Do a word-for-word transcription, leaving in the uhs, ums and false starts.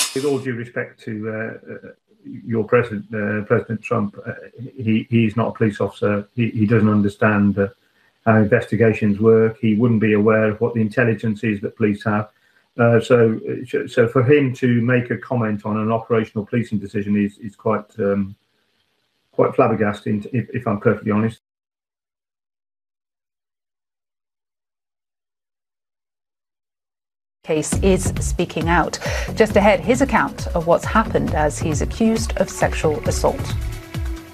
With all due respect to uh, uh, your president, uh, President Trump, uh, he he's not a police officer. He he doesn't understand uh, how investigations work. He wouldn't be aware of what the intelligence is that police have. Uh, so so for him to make a comment on an operational policing decision is is quite um, quite flabbergasting, if, if I'm perfectly honest. Case is speaking out. Just ahead, his account of what's happened as he's accused of sexual assault.